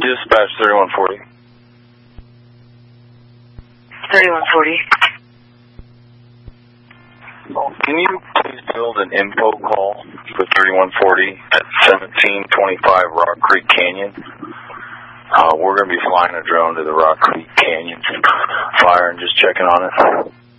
Dispatch 3140. 3140. Can you please build an info call for 3140 at 1725 Rock Creek Canyon? We're going to be flying a drone to the Rock Creek Canyon fire and just checking on it.